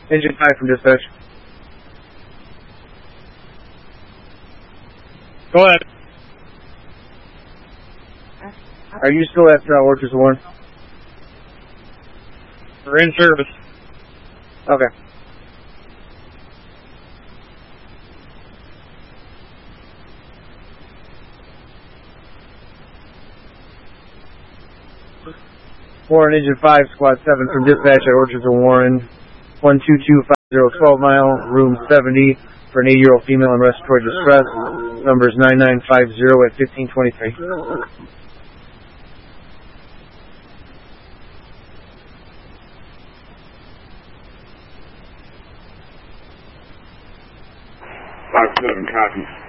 Engine 5 from dispatch. Go ahead. Are you still at Orchards of Warren? We're in service. Okay. Warren Engine 5, Squad 7 from dispatch at Orchards of Warren, 12250 12 mile, room 70, for an 80-year-old female in respiratory distress. Numbers 9950 at 1523. 5-7, copy.